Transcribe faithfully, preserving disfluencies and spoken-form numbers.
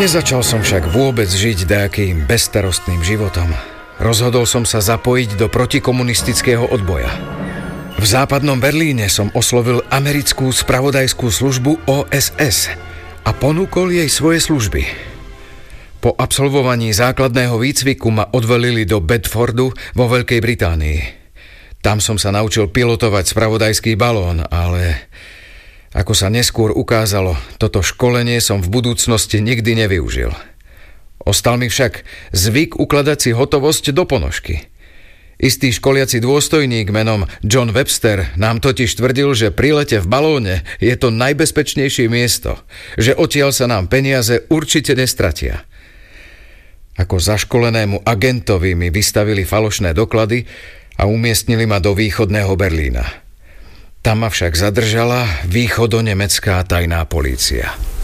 Nezačal som však vôbec žiť nejakým bezstarostným životom. Rozhodol som sa zapojiť do protikomunistického odboja. V západnom Berlíne som oslovil americkú spravodajskú službu ó es es a ponúkol jej svoje služby. Po absolvovaní základného výcviku ma odvelili do Bedfordu vo Veľkej Británii. Tam som sa naučil pilotovať spravodajský balón, ale ako sa neskôr ukázalo, toto školenie som v budúcnosti nikdy nevyužil. Ostal mi však zvyk ukladať si hotovosť do ponožky. Istý školiaci dôstojník menom John Webster nám totiž tvrdil, že pri lete v balóne je to najbezpečnejšie miesto, že odtiaľ sa nám peniaze určite nestratia. Ako zaškolenému agentovi mi vystavili falošné doklady a umiestnili ma do východného Berlína. Tam ma však zadržala východonemecká tajná polícia.